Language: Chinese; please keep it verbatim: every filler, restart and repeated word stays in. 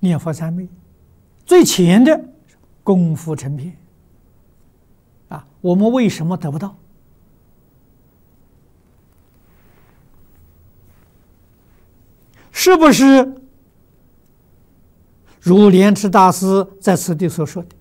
念佛三昧，最前的功夫成片啊，我们为什么得不到？是不是如莲池大师在此地所说的